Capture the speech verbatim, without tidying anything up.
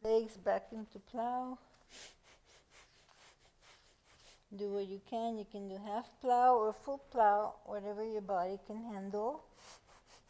Legs back into plow. Do what you can. You can do half plow or full plow, whatever your body can handle.